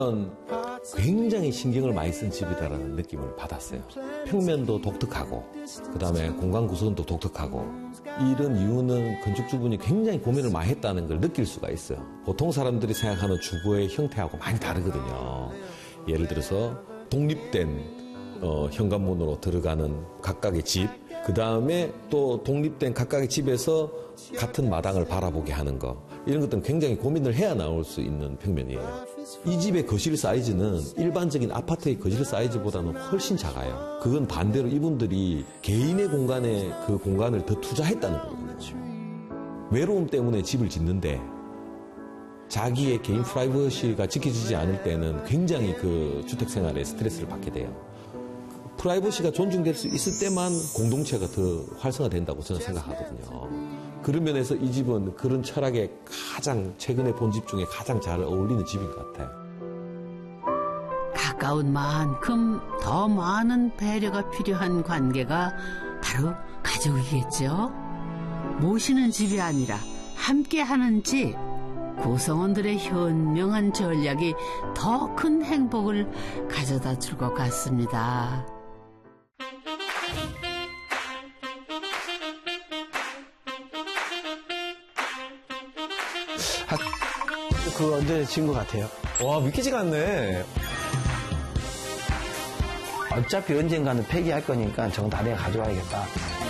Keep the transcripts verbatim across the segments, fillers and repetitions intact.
굉장히 신경을 많이 쓴 집이다라는 느낌을 받았어요. 평면도 독특하고 그다음에 공간 구성도 독특하고 이런 이유는 건축주분이 굉장히 고민을 많이 했다는 걸 느낄 수가 있어요. 보통 사람들이 생각하는 주거의 형태하고 많이 다르거든요. 예를 들어서 독립된 어, 현관문으로 들어가는 각각의 집, 그 다음에 또 독립된 각각의 집에서 같은 마당을 바라보게 하는 거, 이런 것들은 굉장히 고민을 해야 나올 수 있는 평면이에요. 이 집의 거실 사이즈는 일반적인 아파트의 거실 사이즈보다는 훨씬 작아요. 그건 반대로 이분들이 개인의 공간에 그 공간을 더 투자했다는 거거든요. 외로움 때문에 집을 짓는데 자기의 개인 프라이버시가 지켜지지 않을 때는 굉장히 그 주택생활에 스트레스를 받게 돼요. 프라이버시가 존중될 수 있을 때만 공동체가 더 활성화된다고 저는 생각하거든요. 그런 면에서 이 집은 그런 철학에 가장 최근에 본 집 중에 가장 잘 어울리는 집인 것 같아요. 가까운 만큼 더 많은 배려가 필요한 관계가 바로 가족이겠죠. 모시는 집이 아니라 함께하는 집. 구성원들의 현명한 전략이 더 큰 행복을 가져다 줄 것 같습니다. 그거 언제 진 것 같아요. 와, 믿기지가 않네. 어차피 언젠가는 폐기할 거니까 저건 다 내가 가져와야겠다.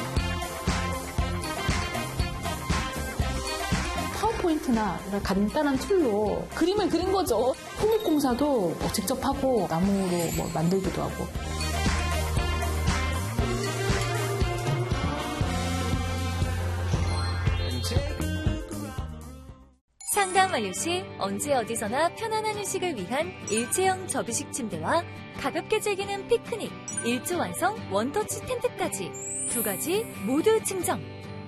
파워포인트나 이런 간단한 툴로 그림을 그린 거죠. 토목공사도 직접 하고 나무로 뭐 만들기도 하고. 상담 완료 시 언제 어디서나 편안한 휴식을 위한 일체형 접이식 침대와 가볍게 즐기는 피크닉, 일조 완성 원터치 텐트까지 두 가지 모두 증정.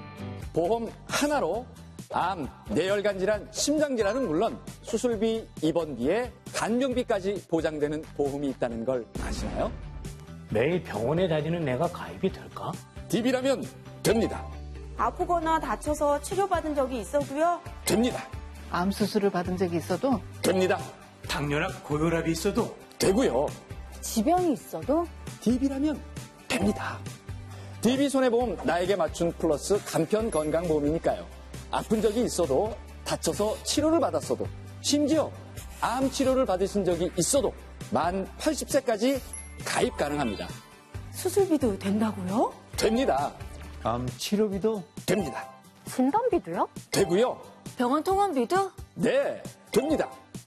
보험 하나로 암, 뇌혈관 질환, 심장 질환은 물론 수술비, 입원비에 간병비까지 보장되는 보험이 있다는 걸 아시나요? 매일 병원에 다니는 내가 가입이 될까? 디비라면 됩니다. 아프거나 다쳐서 치료받은 적이 있어도요? 됩니다. 암 수술을 받은 적이 있어도? 됩니다. 당뇨나 고혈압이 있어도? 되고요. 지병이 있어도? 디비라면 됩니다. 디비 손해보험 나에게 맞춘 플러스 간편 건강보험이니까요. 아픈 적이 있어도, 다쳐서 치료를 받았어도, 심지어 암 치료를 받으신 적이 있어도 만 팔십 세까지 가입 가능합니다. 수술비도 된다고요? 됩니다. 암 치료비도? 됩니다. 진단비도요? 되고요. 병원 통원비도? 네, 됩니다.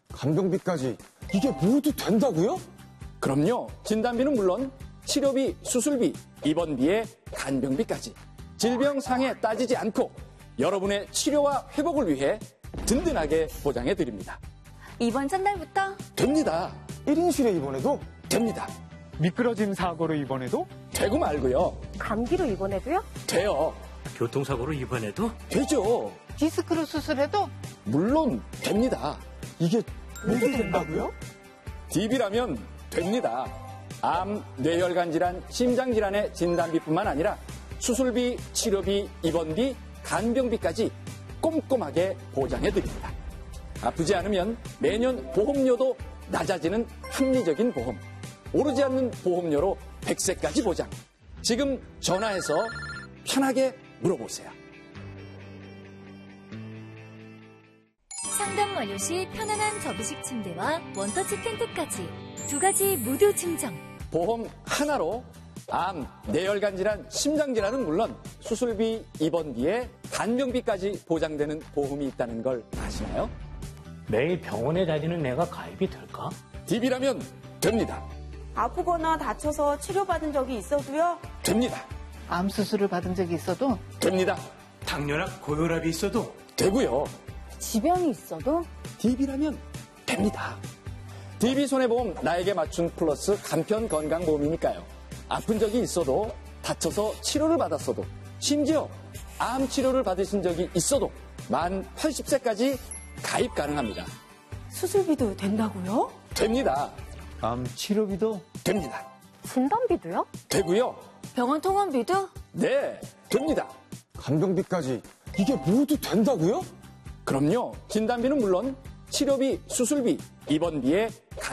간병비까지 이게 모두 된다고요? 그럼요. 진단비는 물론 치료비, 수술비, 입원비에 간병비까지 질병 상해 따지지 않고 여러분의 치료와 회복을 위해 든든하게 보장해 드립니다. 이번 첫날부터? 됩니다. 일 인실에 입원해도? 됩니다. 미끄러짐 사고로 입원해도? 되고 말고요. 감기로 입원해도요? 돼요. 교통사고로 입원해도? 되죠. 디스크로 수술해도? 물론 됩니다. 이게 모두 된다고요? 디비라면 됩니다. 암, 뇌혈관 질환, 심장 질환의 진단비뿐만 아니라 수술비, 치료비, 입원비, 간병비까지 꼼꼼하게 보장해 드립니다. 아프지 않으면 매년 보험료도 낮아지는 합리적인 보험. 오르지 않는 보험료로 백 세까지 보장. 지금 전화해서 편하게 물어보세요. 상담 완료 시 편안한 접이식 침대와 원터치 텐트까지 두 가지 모두 증정. 보험 하나로 암, 뇌혈관 질환, 심장 질환은 물론 수술비, 입원비에 간병비까지 보장되는 보험이 있다는 걸 아시나요? 매일 병원에 다니는 내가 가입이 될까? 디비라면 됩니다. 아프거나 다쳐서 치료받은 적이 있어도요? 됩니다. 암 수술을 받은 적이 있어도? 됩니다. 당뇨나 고혈압이 있어도? 되고요. 지병이 있어도? 디비라면 됩니다. 디비 손해보험 나에게 맞춘 플러스 간편 건강보험이니까요. 아픈 적이 있어도, 다쳐서 치료를 받았어도, 심지어 암 치료를 받으신 적이 있어도 만 팔십 세까지 가입 가능합니다. 수술비도 된다고요? 됩니다. 암 치료비도? 됩니다. 진단비도요? 되고요. 병원 통원비도? 네, 됩니다. 간병비까지 이게 모두 된다고요? 그럼요. 진단비는 물론 치료비, 수술비, 입원비에